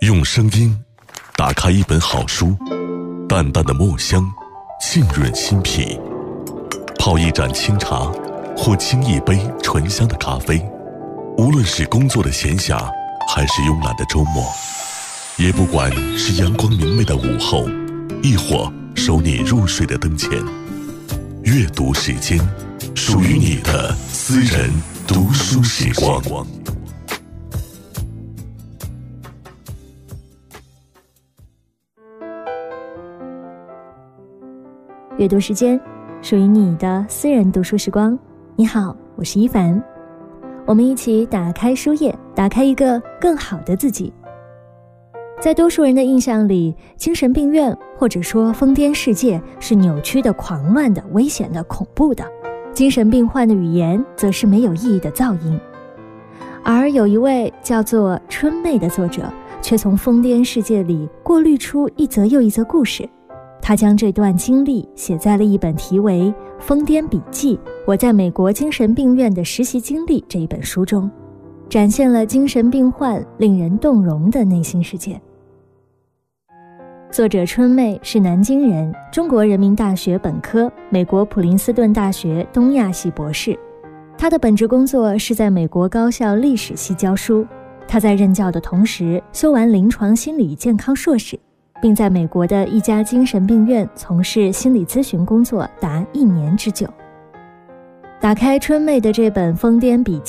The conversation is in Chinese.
用声音打开一本好书，淡淡的墨香浸润心脾，泡一盏清茶或沏一杯醇香的咖啡，无论是工作的闲暇还是慵懒的周末，也不管是阳光明媚的午后，亦或守你入睡的灯前，阅读时间，属于你的私人读书时光。 阅读时间，属于你的私人读书时光。你好，我是一凡，我们一起打开书页，打开一个更好的自己。在多数人的印象里，精神病院或者说疯癫世界是扭曲的、狂乱的、危险的、恐怖的，精神病患的语言则是没有意义的噪音。而有一位叫做春妹的作者，却从疯癫世界里过滤出一则又一则故事。他将这段经历写在了一本题为《疯癫笔记：我在美国精神病院的实习经历》这一本书中，展现了精神病患令人动容的内心世界。作者春妹是南京人，中国人民大学本科，美国普林斯顿大学东亚系博士。他的本职工作是在美国高校历史系教书。他在任教的同时修完临床心理健康硕士，并在美国的一家精神病院从事心理咨询工作达1年之久。打开春妹的这本疯癫笔记